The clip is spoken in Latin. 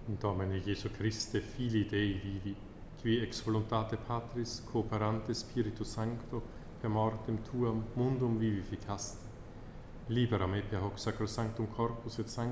Domine Jesu Christe, Filii Dei vivi, qui ex voluntate Patris cooperante Spiritu Sancto per mortem tuam mundum vivificaste, libera me per hoc sacrosanctum corpus et sanguinem